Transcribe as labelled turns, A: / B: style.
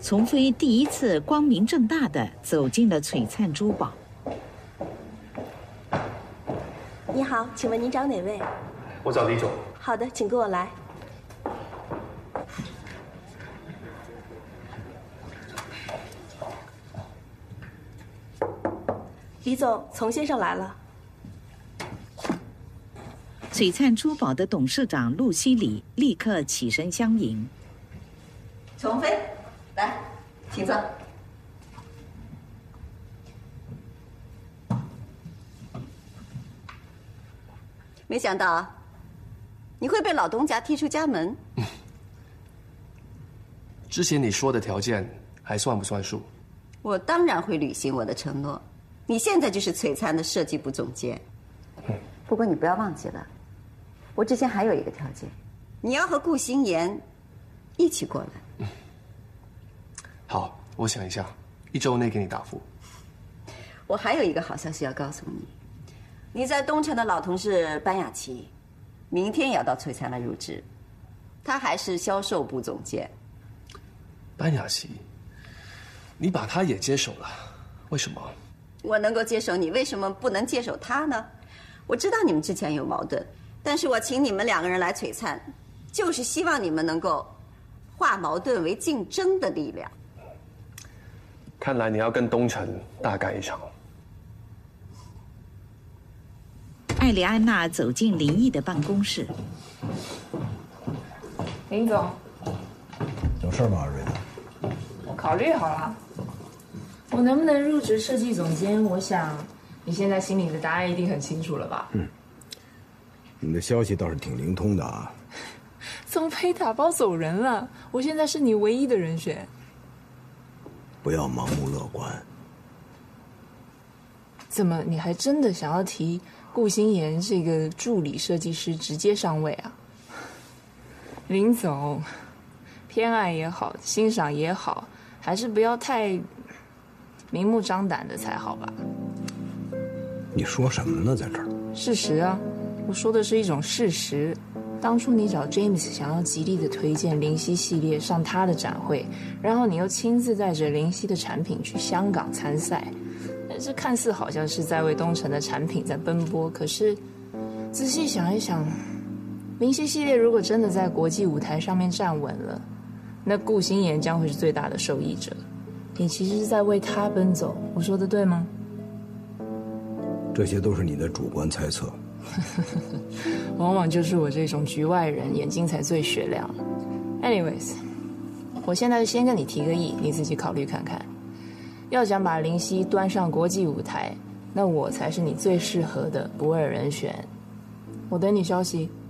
A: 丛飞第一次光明正大地走进了璀璨珠宝。
B: 你好，请问您找哪位？
C: 我找李总。
B: 好的，请跟我来。李总，丛先生来了。
A: 璀璨珠宝的董事长陆希礼立刻起身相迎。
D: 丛飞，来，请坐。没想到你会被老东家踢出家门。
C: 之前你说的条件还算不算数？
D: 我当然会履行我的承诺。你现在就是璀璨的设计部总监。不过你不要忘记了，我之前还有一个条件，你要和顾新言一起过来。
C: 好，我想一下，1周内给你答复。
D: 我还有一个好消息要告诉你，你在东城的老同事班雅琪，明天也要到璀璨来入职，他还是销售部总监。
C: 班雅琪，你把他也接手了，为什么？
D: 我能够接手你，为什么不能接手他呢？我知道你们之前有矛盾，但是我请你们2个人来璀璨，就是希望你们能够化矛盾为竞争的力量。
C: 看来你要跟东城大干一场。
A: 艾莉安娜走进林毅的办公室。
E: 林总，
F: 有事吗，瑞德？
E: 我考虑好了，我能不能入职设计总监？我想你现在心里的答案一定很清楚了吧？
F: 你的消息倒是挺灵通的啊。
E: 宗飞打包走人了，我现在是你唯一的人选。
F: 不要盲目乐观。
E: 怎么，你还真的想要提顾新言这个助理设计师直接上位啊？林总，偏爱也好，欣赏也好，还是不要太明目张胆的才好吧？
F: 你说什么呢，在这儿？
E: 事实啊，我说的是一种事实。当初你找 James 想要极力的推荐灵犀系列上他的展会，然后你又亲自带着灵犀的产品去香港参赛，这看似好像是在为东城的产品在奔波，可是仔细想一想，灵犀系列如果真的在国际舞台上面站稳了，那顾新言将会是最大的受益者。你其实是在为他奔走，我说的对吗？
F: 这些都是你的主观猜测。
E: 往往就是我这种局外人眼睛才最雪亮。Anyways， 我现在先跟你提个议，你自己考虑看看。要想把灵犀端上国际舞台，那我才是你最适合的不二人选。我等你消息。